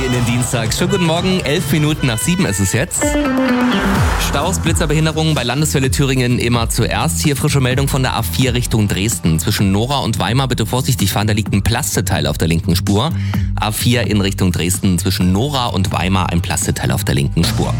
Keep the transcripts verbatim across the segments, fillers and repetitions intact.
in den Dienstag. Schönen guten Morgen, elf Minuten nach sieben ist es jetzt. Staus, Blitzerbehinderungen bei Landeswelle Thüringen immer zuerst. Hier frische Meldung von der A vier Richtung Dresden. Zwischen Nora und Weimar bitte vorsichtig fahren, da liegt ein Plasteteil auf der linken Spur. A vier in Richtung Dresden, zwischen Nora und Weimar ein Plasteteil auf der linken Spur.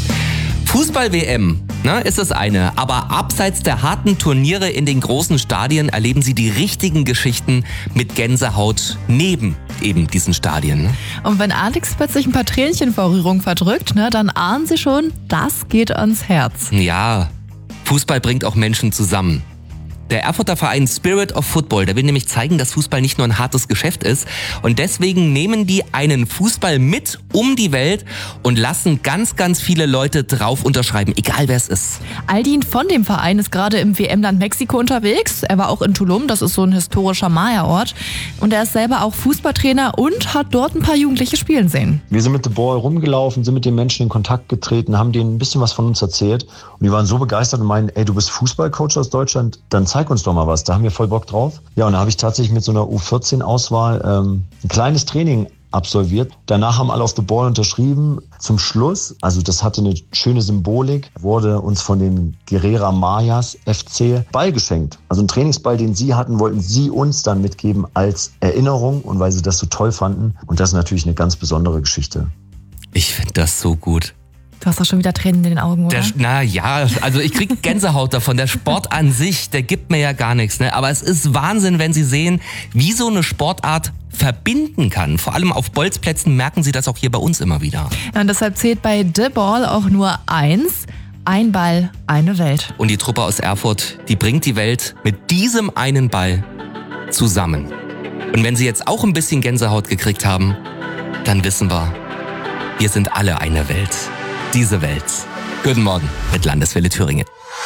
Fußball-W M, ne, ist das eine, aber abseits der harten Turniere in den großen Stadien erleben Sie die richtigen Geschichten mit Gänsehaut neben eben diesen Stadien. Ne? Und wenn Alex plötzlich ein paar Tränchen vor Rührung verdrückt, ne, dann ahnen Sie schon, das geht ans Herz. Ja, Fußball bringt auch Menschen zusammen. Der Erfurter Verein Spirit of Football, der will nämlich zeigen, dass Fußball nicht nur ein hartes Geschäft ist. Und deswegen nehmen die einen Fußball mit um die Welt und lassen ganz, ganz viele Leute drauf unterschreiben, egal wer es ist. Aldin von dem Verein ist gerade im W M-Land Mexiko unterwegs. Er war auch in Tulum, das ist so ein historischer Maya-Ort. Und er ist selber auch Fußballtrainer und hat dort ein paar Jugendliche spielen sehen. Wir sind mit The Ball rumgelaufen, sind mit den Menschen in Kontakt getreten, haben denen ein bisschen was von uns erzählt. Und die waren so begeistert und meinen, ey, du bist Fußballcoach aus Deutschland, dann zeig uns doch mal was, da haben wir voll Bock drauf. Ja, und da habe ich tatsächlich mit so einer U vierzehn Auswahl ähm, ein kleines Training absolviert. Danach haben alle auf The Ball unterschrieben. Zum Schluss, also das hatte eine schöne Symbolik, wurde uns von den Guerrera Mayas F C Ball geschenkt. Also ein Trainingsball, den sie hatten, wollten sie uns dann mitgeben als Erinnerung und weil sie das so toll fanden. Und das ist natürlich eine ganz besondere Geschichte. Ich finde das so gut. Du hast doch schon wieder Tränen in den Augen, oder? Der, na ja, also ich krieg Gänsehaut davon. Der Sport an sich, der gibt mir ja gar nichts. Ne? Aber es ist Wahnsinn, wenn Sie sehen, wie so eine Sportart verbinden kann. Vor allem auf Bolzplätzen merken Sie das auch hier bei uns immer wieder. Ja, und deshalb zählt bei The Ball auch nur eins. Ein Ball, eine Welt. Und die Truppe aus Erfurt, die bringt die Welt mit diesem einen Ball zusammen. Und wenn Sie jetzt auch ein bisschen Gänsehaut gekriegt haben, dann wissen wir, wir sind alle eine Welt. Diese Welt. Guten Morgen mit Landeswelle Thüringen.